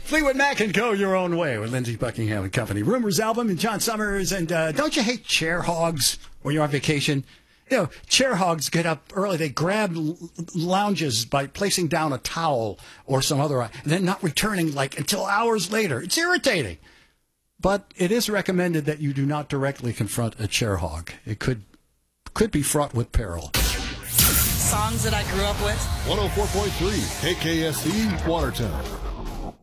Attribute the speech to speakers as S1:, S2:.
S1: Fleetwood Mac and Go Your Own Way with Lindsey Buckingham and Company. Rumors album and John Summers. And don't you hate chair hogs when you're on vacation? You know, chair hogs get up early. They grab lounges by placing down a towel or some other, and then not returning until hours later. It's irritating. But it is recommended that you do not directly confront a chair hog. It could be fraught with peril.
S2: Songs that I grew up with.
S3: 104.3 KKSE Watertown.